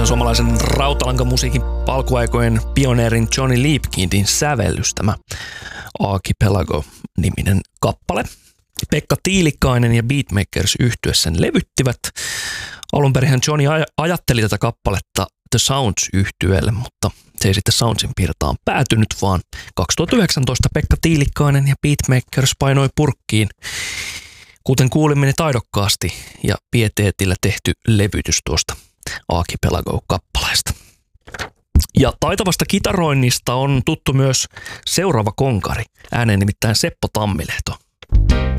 suomalaisen rautalankamusiikin alkuaikojen pioneerin Johnny Liebkindin sävellys, tämä Archipelago-niminen kappale. Pekka Tiilikainen ja Beatmakers yhtyeessä sen levyttivät. Alunperinhän Johnny ajatteli tätä kappaletta The Sounds-yhtyeelle, mutta se ei sitten Soundsin pirtaan päätynyt, vaan 2019 Pekka Tiilikainen ja Beatmakers painoi purkkiin, kuten kuulimme, taidokkaasti ja pieteetillä tehty levytys tuosta Archipelago-kappaleesta. Ja taitavasta kitaroinnista on tuttu myös seuraava konkari, ääneen nimittäin Seppo Tammilehto.